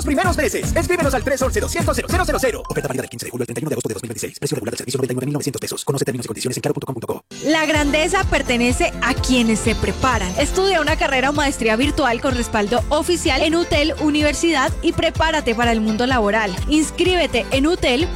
primeros meses. Escríbenos al 311-200-0000. Oferta válida del 15 de julio al 31 de agosto de 2026. Precio regular del servicio 99.900 pesos. Conoce términos y condiciones en claro.com.co. La grandeza pertenece a quienes se preparan. Estudia una carrera o maestría virtual con respaldo oficial en UTEL Universidad y prepárate para el mundo laboral. Inscríbete en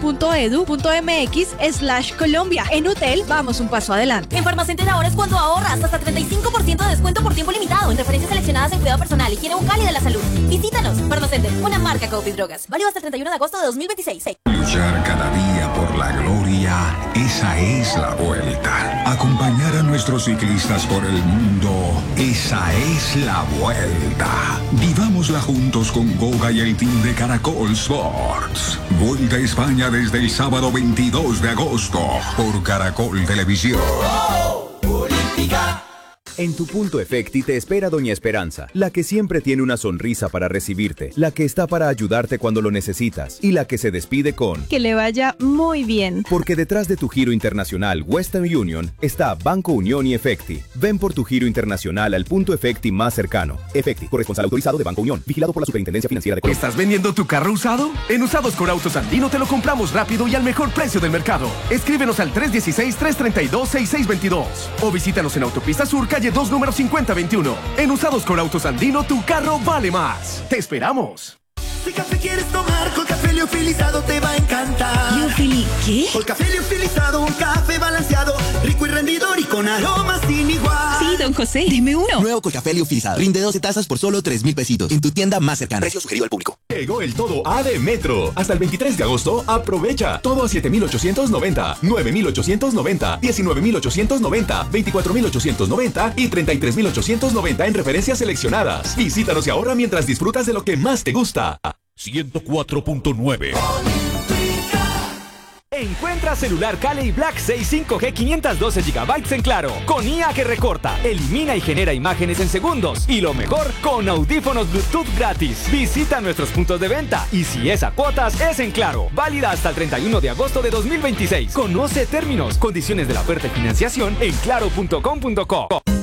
utel.edu.mx/Colombia. En UTEL vamos un paso adelante. En Farmacenter ahora es cuando ahorras hasta 35% de descuento por tiempo limitado en referencias seleccionadas en cuidado personal, higiene bucal y de la salud. Visítanos. Farmacenter, una marca Coffee Drogas. Válido hasta el 31 de agosto de 2026. Luchar cada día por la gloria, esa es la vuelta. Acompañar a nuestros ciclistas por el mundo, esa es la vuelta. Vivámosla juntos con Goga y el team de Caracol Sports. Vuelta a España desde el sábado 22 de agosto por Caracol Televisión. En tu punto Efecti te espera Doña Esperanza, la que siempre tiene una sonrisa para recibirte, la que está para ayudarte cuando lo necesitas y la que se despide con que le vaya muy bien. Porque detrás de tu giro internacional Western Union está Banco Unión y Efecti. Ven por tu giro internacional al punto Efecti más cercano. Efecti, corresponsal autorizado de Banco Unión, vigilado por la Superintendencia Financiera de Colombia. ¿Estás vendiendo tu carro usado? En Usados con Autos Andino te lo compramos rápido y al mejor precio del mercado. Escríbenos al 316-332-6622 o visítanos en Autopista Sur, calle 2, número 5021. En Usados con Autos Andino, tu carro vale más. ¡Te esperamos! Si café quieres tomar, con café liofilizado te va a encantar. ¿Liofili qué? Con café liofilizado, un café balanceado, rico y rendidor y con aromas sin igual. Sí, don José, dime uno. Nuevo Colcafé liofilizado. Rinde 12 tazas por solo 3,000 pesitos. En tu tienda más cercana. Precio sugerido al público. Llegó el todo A de Metro. Hasta el 23 de agosto, aprovecha. Todo a 7,890, 9,890, 19,890, 24,890 y 33,890 en referencias seleccionadas. Visítanos y ahorra mientras disfrutas de lo que más te gusta. 104.9. Encuentra celular Cali Black 6 5G 512 GB en Claro, con IA que recorta, elimina y genera imágenes en segundos. Y lo mejor, con audífonos Bluetooth gratis. Visita nuestros puntos de venta y si es a cuotas, es en Claro. Válida hasta el 31 de agosto de 2026. Conoce términos, condiciones de la oferta y financiación en claro.com.co.